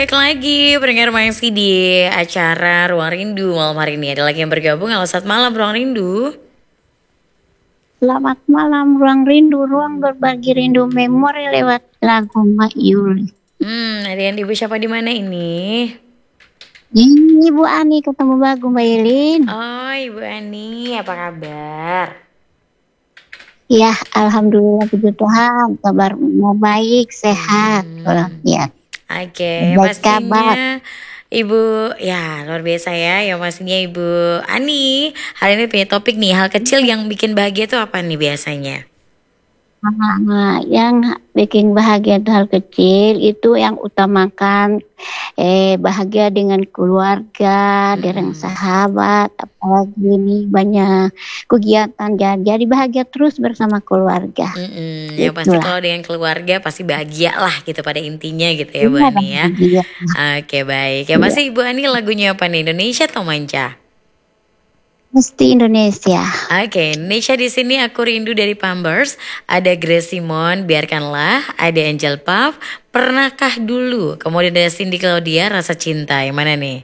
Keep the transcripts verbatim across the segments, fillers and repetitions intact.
Baik lagi pendengar Maesi di acara Ruang Rindu malam hari ini. Ada lagi yang bergabung. Halo, saat malam Ruang Rindu. Selamat malam Ruang Rindu, ruang berbagi rindu memori lewat lagu Mak Yuli. Hmm, ada yang ibu siapa di mana ini? Ini Ibu Ani ketemu bagu Mbak Yelin. Oh, Ibu Ani, apa kabar? Ya, alhamdulillah puji Tuhan, kabar mau baik, sehat, Hmm. ya. Oke, Baik kabar. pastinya Ibu, ya luar biasa ya. Ya pastinya Ibu Ani hari ini punya topik nih, hal kecil yang bikin bahagia itu apa nih biasanya? Nah, yang bikin bahagia itu hal kecil itu yang utamakan eh bahagia dengan keluarga, dengan Mm-mm. sahabat, apalagi ini banyak kegiatan jadi jadi bahagia terus bersama keluarga. Mm-mm. Yang pasti Itulah. kalau dengan keluarga pasti bahagia lah gitu pada intinya gitu ya Bu Iya Ani ya. bahagia. Oke baik. Ya Iya. pasti Ibu Ani lagunya apa nih? Indonesia atau manca? Mesti Indonesia. Oke, Indonesia di sini aku rindu dari Pampers. Ada Grace Simon, biarkanlah. Ada Angel Puff, pernahkah dulu. Kemudian ada Cindy Claudia, rasa cinta. Yang mana nih?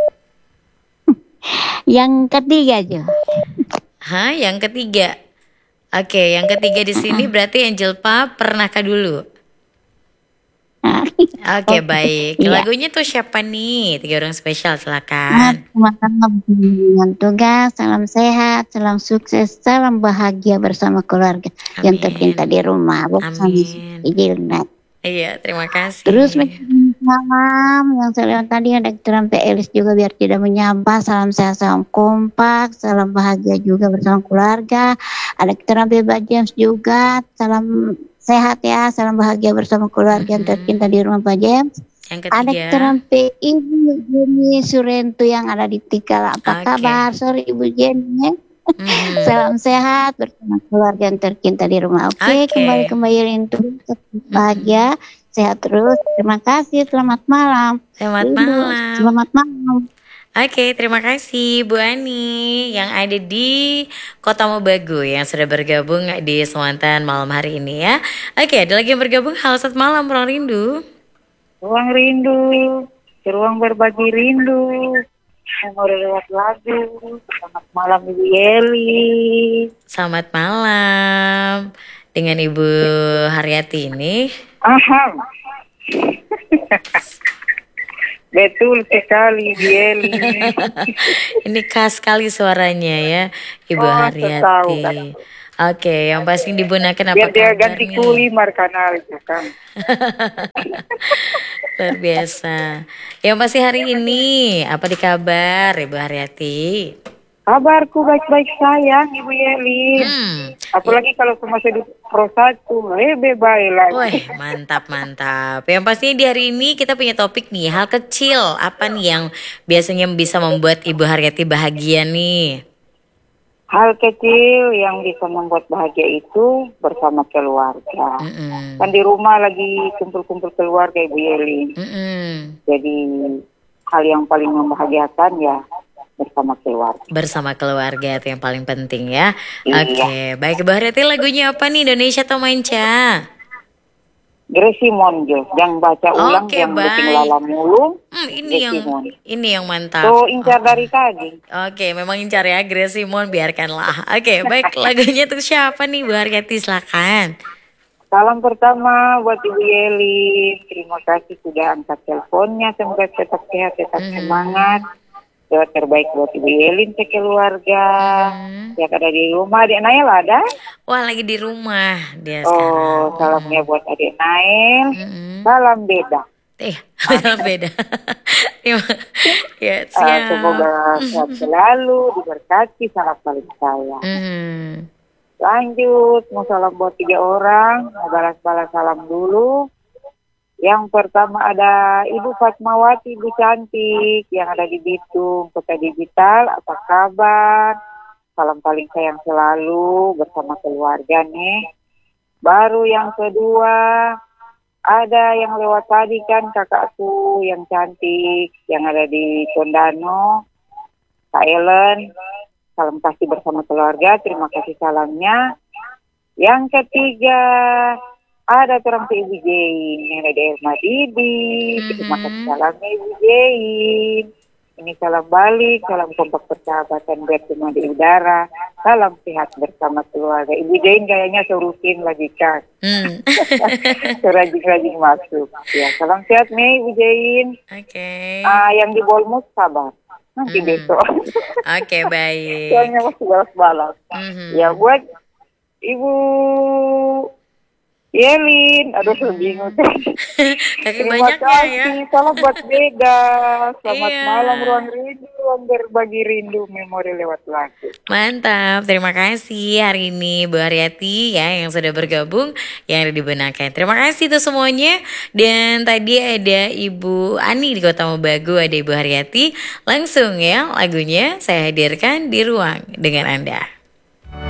Yang ketiga aja. Hah, yang ketiga. Oke, yang ketiga di sini berarti Angel Puff, pernahkah dulu. Oke, Oke, baik. iya. Lagunya tuh siapa nih? Tiga orang spesial, Nah, silakan. sama-sama dengan tugas, salam sehat, salam sukses, salam bahagia bersama keluarga yang tercinta Amin. di rumah bersama Amin. Ijilna. Iya, terima Terus kasih. salam yang saya lewat tadi ada Trampe Elis juga biar tidak menyapa, salam sehat, salam kompak, salam bahagia juga bersama keluarga. Ada Trampe Mbak James juga, salam sehat ya, salam bahagia bersama keluarga yang tercinta Mm-mm. di rumah Pak James. Yang Ada ketiga. Trampe Ibu Jenny Surento yang ada di Tikal. Apa Oke. kabar? Sorry Ibu Jenny. Mhm. Salam sehat bersama keluarga yang tercinta di rumah. Oke, Oke. kembali kembali rindu bahagia, sehat terus. Terima kasih. Selamat malam. Selamat Rindu. malam. Selamat malam. Oke, terima kasih Bu Ani yang ada di Kota Mobagu yang sudah bergabung di Semantan malam hari ini ya. Oke, ada lagi yang bergabung. Halo, selamat malam, Ruang Rindu. Ruang rindu, ruang berbagi rindu, memori lewat lagu. Selamat malam Ibu Yeli. Selamat malam dengan Ibu Haryati ini. Aha. Betul sekali Ibu Yeli. Ini khas sekali suaranya ya, Ibu Oh, tahu Haryati. kan. Oke, yang pasti digunakan apa Biar dia kabar ganti nih? kuli markanal itu kan. Luar biasa. Yang pasti hari ini apa di kabar Ibu Haryati? Kabarku baik-baik sayang Ibu Yeli. Hmm. Apalagi kalau cuma sedikit pro satu, lebih baik lagi. Wih, mantap mantap. Yang pastinya di hari ini kita punya topik nih, hal kecil apa nih yang biasanya bisa membuat Ibu Haryati bahagia nih? Hal kecil yang bisa membuat bahagia itu bersama keluarga. Mm-mm. Kan di rumah lagi kumpul-kumpul keluarga Ibu Yeli. Mm-mm. Jadi hal yang paling membahagiakan ya bersama keluarga. Bersama keluarga itu yang paling penting ya. Iya. Oke, baik Ibu Haryati, lagunya apa nih, Indonesia atau manca? Gracie Monjo yang baca ulang Oke, yang bikin baik. lala mulu. Hmm, ini yang Gracie Mon. ini yang mantap. Tuh incar dari tadi. Oke, memang incar ya Grace Simon, biarkanlah. Oke, baik, lagunya tuh siapa nih Bu Haryati, silakan. Salam pertama buat Ibu Yeli. Terima kasih sudah angkat teleponnya. Semoga tetap sehat, tetap Mhm. semangat. Doa terbaik buat Ibu Yelin sekeluarga. Hmm. Yang ada di rumah. Adik Nail ada? Wah, lagi di rumah dia Oh, sekarang. salamnya buat adik Nail. Mm-mm. Salam beda. Eh, salah beda. Terima- ya, Ah, siap. semoga sehat selalu, diberkati, salam paling saya. Mhm. Lanjut, mau salam buat tiga orang, mau balas-balas salam dulu. Yang pertama ada Ibu Fatmawati, Ibu Cantik, yang ada di Bitung, Kota Digital, apa kabar? Salam paling sayang selalu bersama keluarga nih. Baru yang kedua, ada yang lewat tadi kan kakakku yang cantik, yang ada di Tondano, Kak Ellen. Salam kasih bersama keluarga, terima kasih salamnya. Yang ketiga, Ada orang ke Ibu Jain yang ada di Elma Didi. Terima kasih Mhm. salamnya Ibu Jain. Ini salam balik, salam kompak persahabatan biar cuma di udara. Salam sehat bersama keluarga. Ibu Jain kayaknya serutin lagi kan. Hmm. Serajin-rajin masuk. Ya, salam sehat nih Ibu Jain. Oke. Ah, yang di Bolmus sabar. Nanti Mhm. besok. Oke, baik. Soalnya masih balas-balas. Mhm. Ya buat Ibu Yelin, aduh saya bingung. Kaki Terima banyaknya ya. kasih, salam buat Beda. Selamat Iya. malam Ruang Rindu, ruang berbagi rindu, memori lewat lagu. Mantap, terima kasih hari ini Bu Haryati ya yang sudah bergabung, yang ada di Benakan. Terima kasih tuh semuanya. Dan tadi ada Ibu Ani di Kota Mobagu, ada Ibu Haryati. Langsung ya lagunya saya hadirkan di ruang dengan Anda.